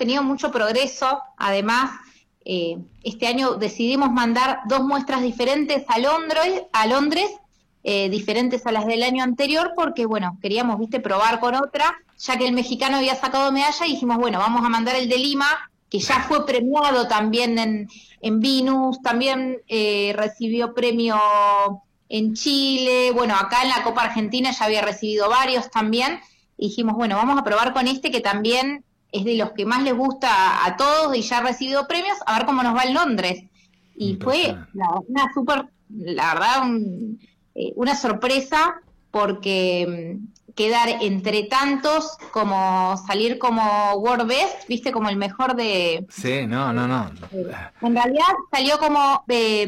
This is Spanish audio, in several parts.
tenido mucho progreso. Además, este año decidimos mandar 2 muestras diferentes a Londres, diferentes a las del año anterior, porque, bueno, queríamos, probar con otra, ya que el mexicano había sacado medalla, y dijimos, bueno, vamos a mandar el de Lima, que ya fue premiado también en Venus, también recibió premio en Chile, bueno, acá en la Copa Argentina ya había recibido varios también, y dijimos, bueno, vamos a probar con este que también es de los que más les gusta a todos y ya ha recibido premios, a ver cómo nos va en Londres. Y fue la verdad, una sorpresa, porque quedar entre tantos, como salir como World Best, viste, como el mejor de... Sí, no. En realidad salió como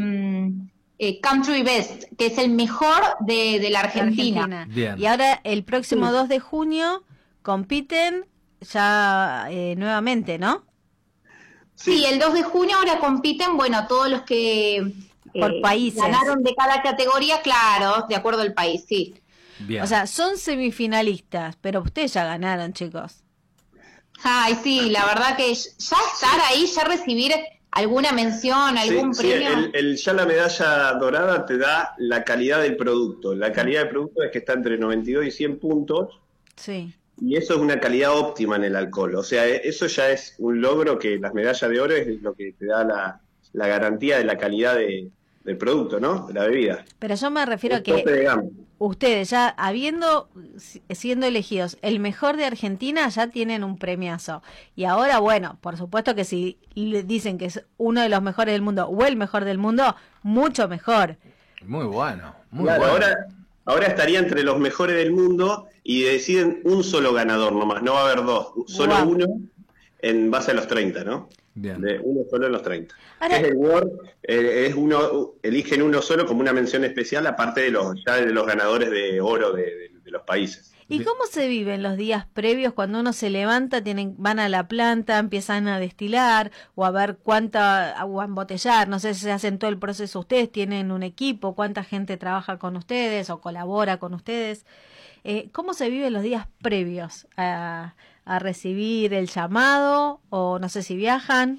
Country Best, que es el mejor de la Argentina. Bien. Y ahora el próximo 2 de junio compiten ya nuevamente, ¿no? Sí, el 2 de junio ahora compiten, bueno, todos los que por países ganaron de cada categoría, claro, de acuerdo al país, sí. Bien. O sea, son semifinalistas, pero ustedes ya ganaron, chicos. Ay, sí, la verdad que ya estar ahí, ya recibir alguna mención, algún premio. Ya la medalla dorada te da la calidad del producto. La calidad del producto es que está entre 92 y 100 puntos. Sí. Y eso es una calidad óptima en el alcohol. O sea, eso ya es un logro, que las medallas de oro es lo que te da la garantía de la calidad del producto, ¿no? De la bebida. Pero yo me refiero a que ustedes ya siendo elegidos el mejor de Argentina, ya tienen un premiazo. Y ahora, bueno, por supuesto que si le dicen que es uno de los mejores del mundo o el mejor del mundo, mucho mejor. Muy bueno, Ahora estaría entre los mejores del mundo y deciden un solo ganador nomás, no va a haber 2, solo uno en base a los 30, ¿no? Bien. De uno solo en los 30. Ahora, es el World, eligen uno solo como una mención especial, aparte de los ganadores de oro de los países. ¿Y cómo se viven los días previos cuando uno se levanta, van a la planta, empiezan a destilar o a ver cuánta agua embotellar? No sé si hacen todo el proceso ustedes, tienen un equipo, cuánta gente trabaja con ustedes o colabora con ustedes. ¿Cómo se viven los días previos a recibir el llamado, o no sé si viajan?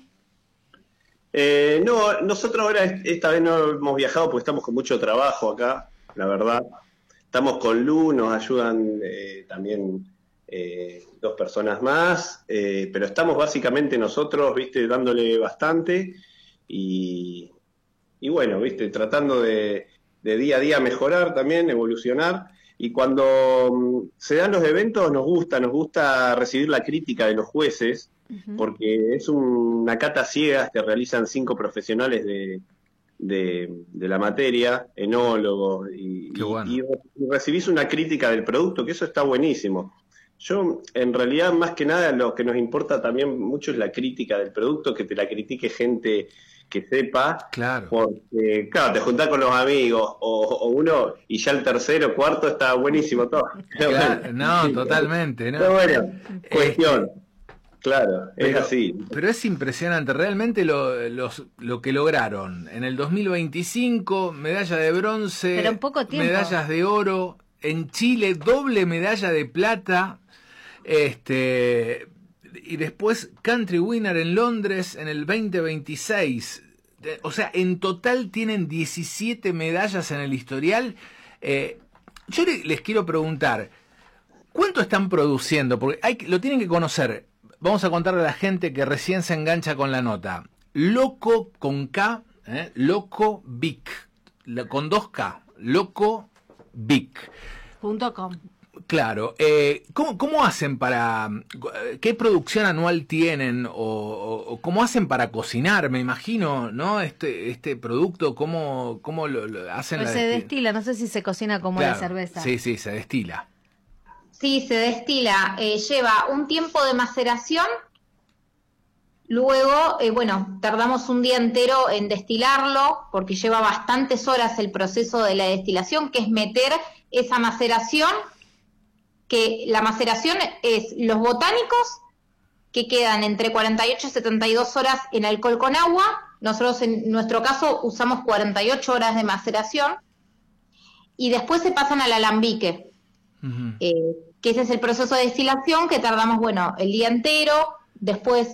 No, nosotros ahora esta vez no hemos viajado porque estamos con mucho trabajo acá, la verdad. Estamos con Lu, nos ayudan también 2 personas más, pero estamos básicamente nosotros, dándole bastante y bueno, tratando de día a día mejorar también, evolucionar. Y cuando se dan los eventos nos gusta recibir la crítica de los jueces, porque es una cata ciegas que realizan 5 profesionales de la materia, enólogos, y recibís una crítica del producto, que eso está buenísimo. Yo, en realidad, más que nada, lo que nos importa también mucho es la crítica del producto, que te la critique gente que sepa, claro. Porque, claro, te juntás con los amigos, o uno, y ya el tercero, cuarto, está buenísimo todo. Claro, no, totalmente, ¿no? Pero bueno, cuestión. Claro, es así. Pero es impresionante, realmente lo que lograron. En el 2025, medalla de bronce, pero en poco tiempo. Medallas de oro, en Chile, doble medalla de plata, y después Country Winner en Londres en el 2026. O sea, en total tienen 17 medallas en el historial. Yo les quiero preguntar, ¿cuánto están produciendo? Porque lo tienen que conocer. Vamos a contarle a la gente que recién se engancha con la nota. Loco con K, Loco Vic, con 2K, Loco Vic. .com. Claro. ¿Cómo hacen para... ¿Qué producción anual tienen? O cómo hacen para cocinar? Me imagino, ¿no? Este producto, ¿cómo lo hacen? Pues se destila, no sé si se cocina como la cerveza. Sí, se destila. Sí, se destila, lleva un tiempo de maceración, luego, tardamos un día entero en destilarlo, porque lleva bastantes horas el proceso de la destilación, que es meter esa maceración, que la maceración es los botánicos, que quedan entre 48 y 72 horas en alcohol con agua. Nosotros en nuestro caso usamos 48 horas de maceración, y después se pasan al alambique. Que ese es el proceso de destilación, que tardamos, el día entero. Después